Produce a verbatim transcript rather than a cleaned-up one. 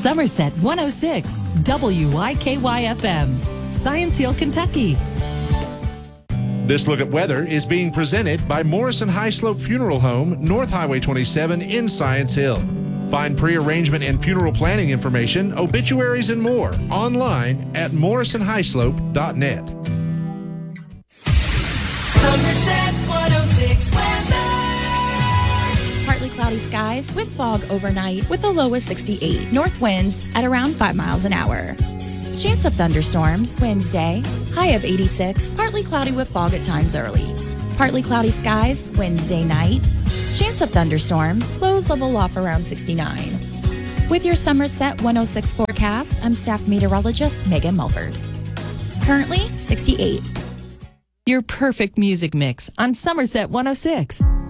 Somerset one oh six, W Y K Y F M, Science Hill, Kentucky. This look at weather is being presented by Morrison High Slope Funeral Home, North Highway twenty-seven in Science Hill. Find pre-arrangement and funeral planning information, obituaries, and more online at morrison high slope dot net. Somerset one oh six weather. Partly cloudy skies with fog overnight with a low of sixty-eight. North winds at around five miles an hour. Chance of thunderstorms Wednesday, high of eighty-six. Partly cloudy with fog at times early. Partly cloudy skies Wednesday night. Chance of thunderstorms, lows level off around sixty-nine. With your Somerset one oh six forecast, I'm staff meteorologist Megan Mulford. Currently sixty-eight. Your perfect music mix on Somerset one oh six.